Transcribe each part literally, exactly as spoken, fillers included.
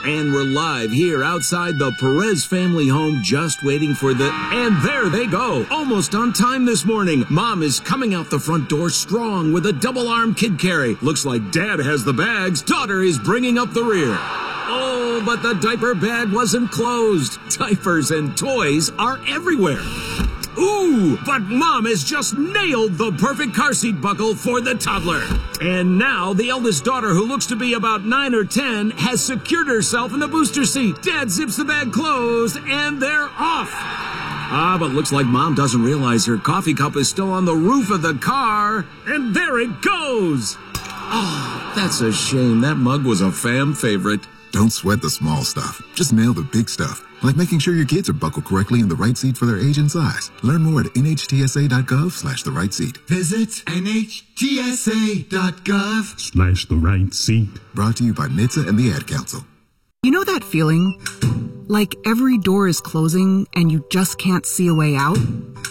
And we're live here outside the Perez family home, just waiting for the... And there they go, almost on time this morning. Mom is coming out the front door strong with a double-arm kid carry. Looks like Dad has the bags. Daughter is bringing up the rear. Oh, but the diaper bag wasn't closed. Diapers and toys are everywhere. Ooh, but Mom has just nailed the perfect car seat buckle for the toddler. And now the eldest daughter, who looks to be about nine or ten, has secured herself in the booster seat. Dad zips the bag closed, and they're off. Ah, but looks like Mom doesn't realize her coffee cup is still on the roof of the car. And there it goes. Oh, that's a shame. That mug was a fam favorite. Don't sweat the small stuff. Just nail the big stuff. Like making sure your kids are buckled correctly in the right seat for their age and size. Learn more at nhtsa.gov slash the right seat. Visit nhtsa.gov slash the right seat. Brought to you by N H T S A and the Ad Council. You know that feeling? Like every door is closing and you just can't see a way out?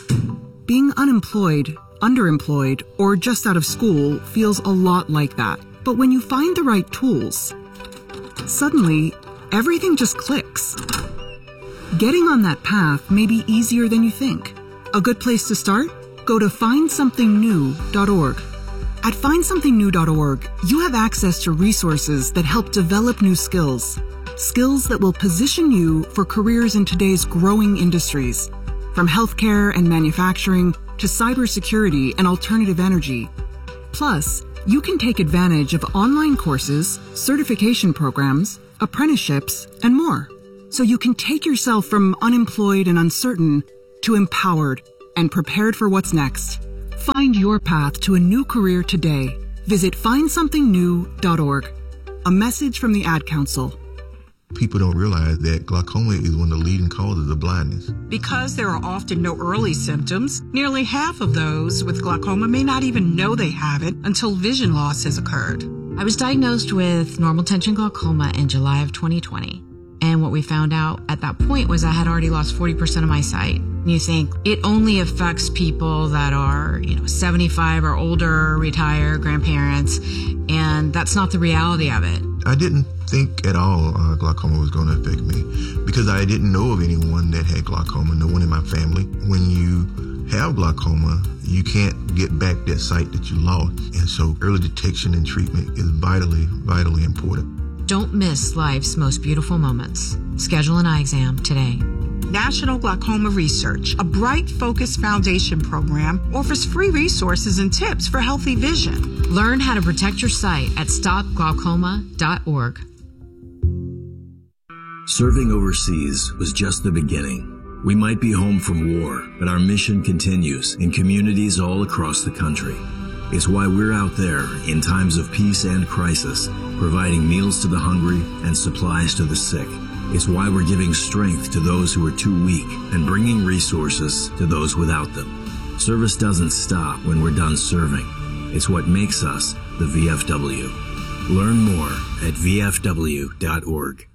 Being unemployed, underemployed, or just out of school feels a lot like that. But when you find the right tools, suddenly, everything just clicks. Getting on that path may be easier than you think. A good place to start? Go to find something new dot org. At find something new dot org, you have access to resources that help develop new skills. Skills that will position you for careers in today's growing industries, from healthcare and manufacturing to cybersecurity and alternative energy. Plus, you can take advantage of online courses, certification programs, apprenticeships, and more. So you can take yourself from unemployed and uncertain to empowered and prepared for what's next. Find your path to a new career today. Visit find something new dot org. A message from the Ad Council. People don't realize that glaucoma is one of the leading causes of blindness. Because there are often no early symptoms, nearly half of those with glaucoma may not even know they have it until vision loss has occurred. I was diagnosed with normal tension glaucoma in July of twenty twenty. And what we found out at that point was I had already lost forty percent of my sight. You think it only affects people that are, you know, seventy-five or older, retired, grandparents, and that's not the reality of it. I didn't think at all uh, glaucoma was going to affect me because I didn't know of anyone that had glaucoma, no one in my family. When you have glaucoma, you can't get back that sight that you lost. And so early detection and treatment is vitally, vitally important. Don't miss life's most beautiful moments. Schedule an eye exam today. National Glaucoma Research, a Bright Focus Foundation program, offers free resources and tips for healthy vision. Learn how to protect your sight at stop glaucoma dot org. Serving overseas was just the beginning. We might be home from war, but our mission continues in communities all across the country. It's why we're out there in times of peace and crisis, providing meals to the hungry and supplies to the sick. It's why we're giving strength to those who are too weak and bringing resources to those without them. Service doesn't stop when we're done serving. It's what makes us the V F W. Learn more at V F W dot org.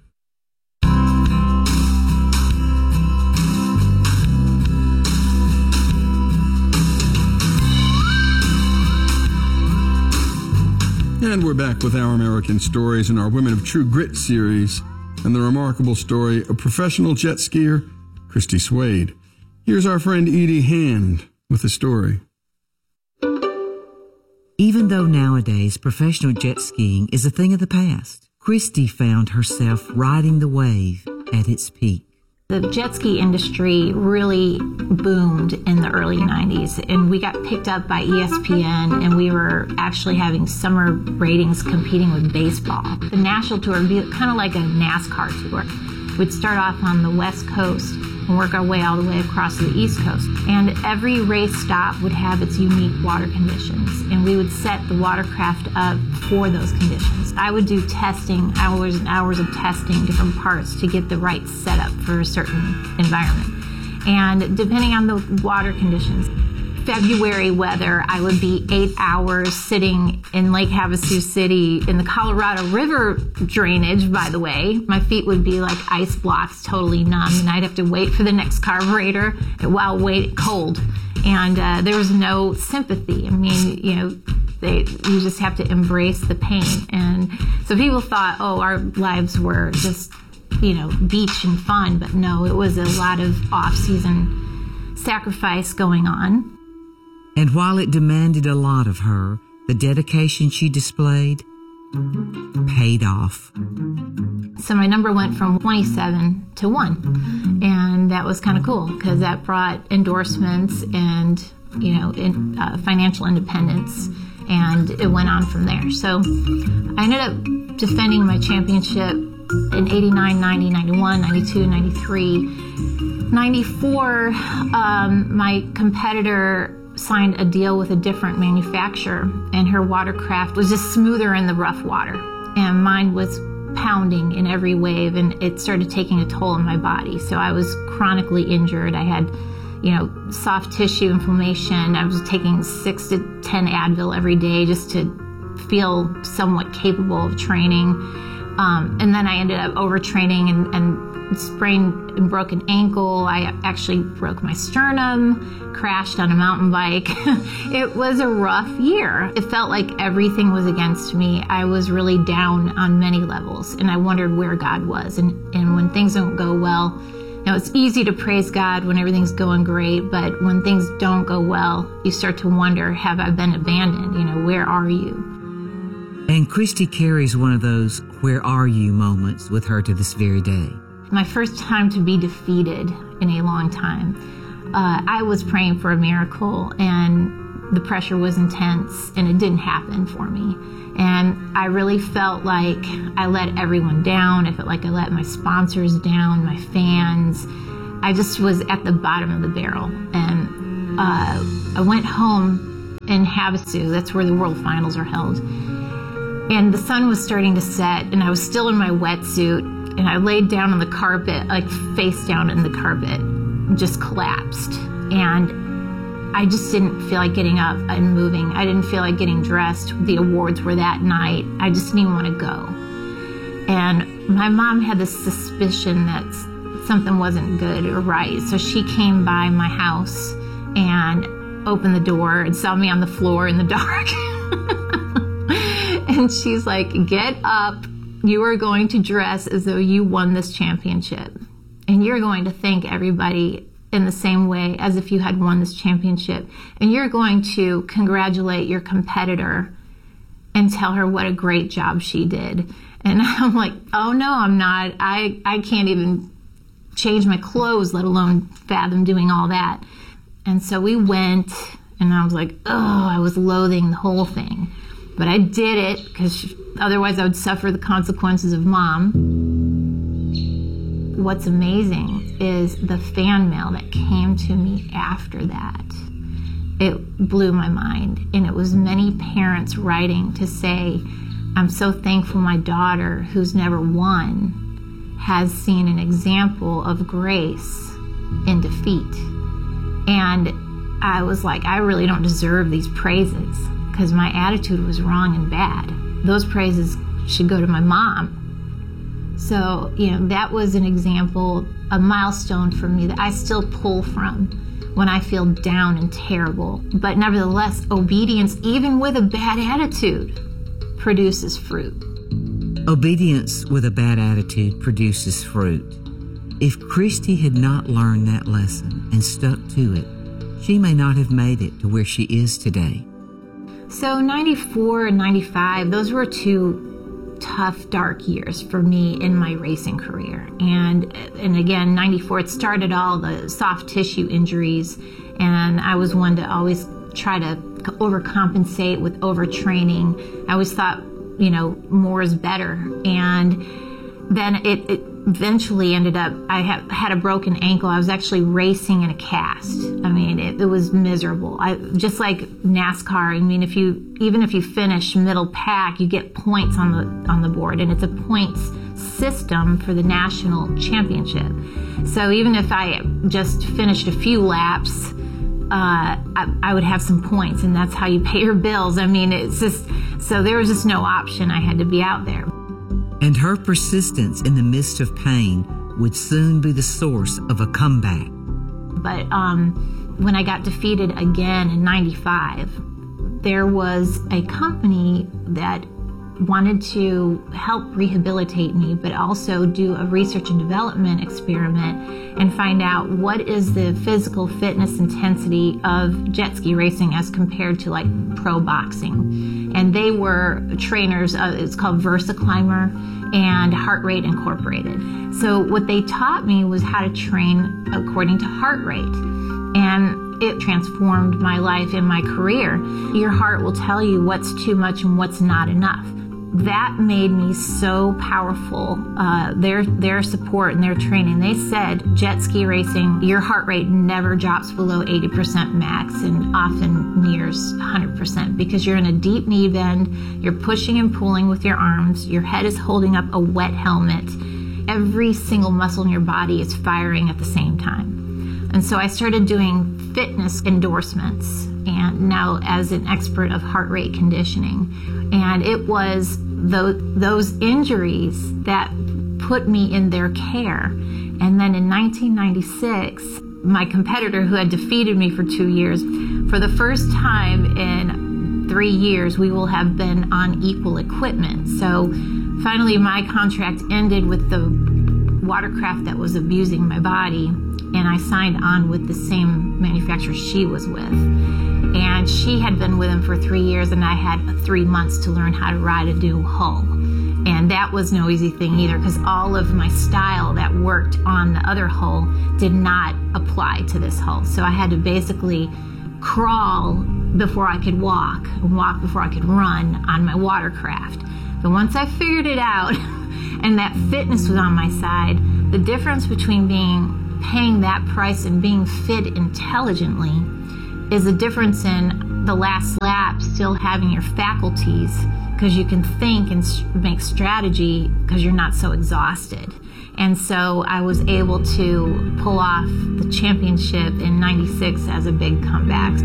And we're back with Our American Stories in our Women of True Grit series and the remarkable story of professional jet skier Christy Swade. Here's our friend Edie Hand with the story. Even though nowadays professional jet skiing is a thing of the past, Christy found herself riding the wave at its peak. The jet ski industry really boomed in the early nineties, and we got picked up by E S P N, and we were actually having summer ratings competing with baseball. The national tour would be kind of like a NASCAR tour. We'd start off on the West Coast and work our way all the way across to the East Coast. And every race stop would have its unique water conditions, and we would set the watercraft up for those conditions. I would do testing, hours and hours of testing different parts to get the right setup for a certain environment. And depending on the water conditions, February weather, I would be eight hours sitting in Lake Havasu City in the Colorado River drainage, by the way. My feet would be like ice blocks, totally numb, and I'd have to wait for the next carburetor while wait cold. And uh, there was no sympathy. I mean, you know, They, you just have to embrace the pain. And so people thought, oh, our lives were just, you know, beach and fun. But no, it was a lot of off-season sacrifice going on. And while it demanded a lot of her, the dedication she displayed paid off. So my number went from twenty-seven to one. And that was kind of cool because that brought endorsements and, you know, in, uh, financial independence. And it went on from there. So I ended up defending my championship in eighty-nine, ninety, ninety-one, ninety-two, ninety-three. ninety-four, um, my competitor signed a deal with a different manufacturer, and her watercraft was just smoother in the rough water. And mine was pounding in every wave, and it started taking a toll on my body. So I was chronically injured. I had, you know, soft tissue inflammation. I was taking six to ten Advil every day just to feel somewhat capable of training. Um, and then I ended up overtraining and, and sprained and broke an ankle. I actually broke my sternum, crashed on a mountain bike. It was a rough year. It felt like everything was against me. I was really down on many levels, and I wondered where God was. And, and when things don't go well, you know, it's easy to praise God when everything's going great, but when things don't go well, you start to wonder, have I been abandoned? You know, where are you? And Christy carries one of those where are you moments with her to this very day. My first time to be defeated in a long time. Uh, I was praying for a miracle, and the pressure was intense, and it didn't happen for me. And I really felt like I let everyone down. I felt like I let my sponsors down, my fans. I just was at the bottom of the barrel. And uh, I went home in Havasu. That's where the World Finals are held. And the sun was starting to set, and I was still in my wetsuit, and I laid down on the carpet, like face down in the carpet, just collapsed. And I just didn't feel like getting up and moving. I didn't feel like getting dressed. The awards were that night. I just didn't even want to go. And my mom had this suspicion that something wasn't good or right. So she came by my house and opened the door and saw me on the floor in the dark. And she's like, get up. You are going to dress as though you won this championship. And you're going to thank everybody in the same way as if you had won this championship. And you're going to congratulate your competitor and tell her what a great job she did. And I'm like, oh no, I'm not. I, I can't even change my clothes, let alone fathom doing all that. And so we went, and I was like, oh, I was loathing the whole thing. But I did it because otherwise I would suffer the consequences of mom. What's amazing is the fan mail that came to me after that. It blew my mind. And it was many parents writing to say, I'm so thankful my daughter, who's never won, has seen an example of grace in defeat. And I was like, I really don't deserve these praises, because my attitude was wrong and bad. Those praises should go to my mom. So, you know, that was an example, a milestone for me that I still pull from when I feel down and terrible. But nevertheless, obedience, even with a bad attitude, produces fruit. Obedience with a bad attitude produces fruit. If Christy had not learned that lesson and stuck to it, she may not have made it to where she is today. So ninety-four and ninety-five, those were two tough, dark years for me in my racing career. And and again, ninety-four, it started all the soft tissue injuries, and I was one to always try to overcompensate with overtraining. I always thought, you know, more is better. And then it, it eventually ended up, I had, had a broken ankle. I was actually racing in a cast. I mean, it, it was miserable. I, just like NASCAR, I mean, if you, even if you finish middle pack, you get points on the, on the board, and it's a points system for the national championship. So even if I just finished a few laps, uh, I, I would have some points, and that's how you pay your bills. I mean, it's just, so there was just no option. I had to be out there. And her persistence in the midst of pain would soon be the source of a comeback. But um, when I got defeated again in ninety-five, there was a company that wanted to help rehabilitate me, but also do a research and development experiment and find out what is the physical fitness intensity of jet ski racing as compared to like pro boxing. And they were trainers, uh, it's called VersaClimber and Heart Rate Incorporated. So what they taught me was how to train according to heart rate. And it transformed my life and my career. Your heart will tell you what's too much and what's not enough. That made me so powerful. Uh, their their support and their training. They said jet ski racing, your heart rate never drops below eighty percent max and often nears one hundred percent because you're in a deep knee bend, you're pushing and pulling with your arms, your head is holding up a wet helmet. Every single muscle in your body is firing at the same time. And so I started doing fitness endorsements and now as an expert of heart rate conditioning. And it was those, those injuries that put me in their care. And then in nineteen ninety-six, my competitor who had defeated me for two years, for the first time in three years, we will have been on equal equipment. So finally, my contract ended with the watercraft that was abusing my body, and I signed on with the same manufacturer she was with. And she had been with him for three years, and I had three months to learn how to ride a new hull. And that was no easy thing either, because all of my style that worked on the other hull did not apply to this hull. So I had to basically crawl before I could walk, and walk before I could run on my watercraft. But once I figured it out, and that fitness was on my side, the difference between being paying that price and being fit intelligently is the difference in the last lap still having your faculties, because you can think and make strategy because you're not so exhausted. And so I was able to pull off the championship in ninety-six as a big comeback.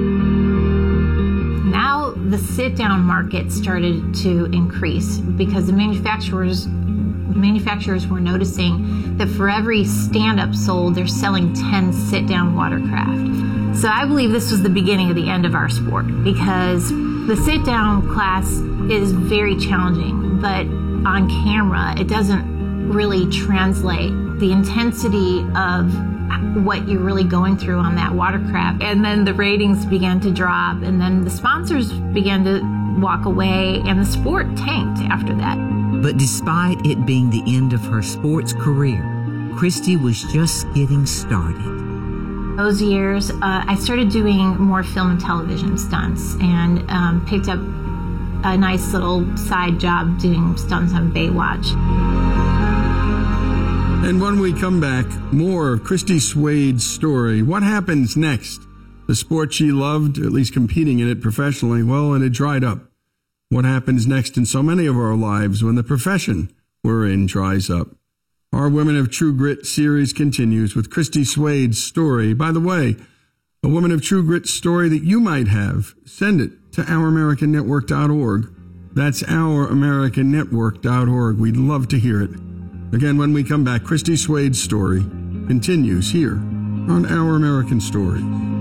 Now the sit-down market started to increase because the manufacturers manufacturers were noticing that for every stand-up sold, they're selling ten sit-down watercraft. So I believe this was the beginning of the end of our sport, because the sit-down class is very challenging, but on camera, it doesn't really translate the intensity of what you're really going through on that watercraft. And then the ratings began to drop, and then the sponsors began to walk away, and the sport tanked after that. But despite it being the end of her sports career, Christy was just getting started. Those years, uh, I started doing more film and television stunts, and um, picked up a nice little side job doing stunts on Baywatch. And when we come back, more of Christy Swade's story. What happens next? The sport she loved, at least competing in it professionally, well, and it dried up. What happens next in so many of our lives when the profession we're in dries up? Our Women of True Grit series continues with Christy Swade's story. By the way, a Woman of True Grit story that you might have, send it to our american network dot org. That's our american network dot org. We'd love to hear it. Again, when we come back, Christy Swade's story continues here on Our American Stories.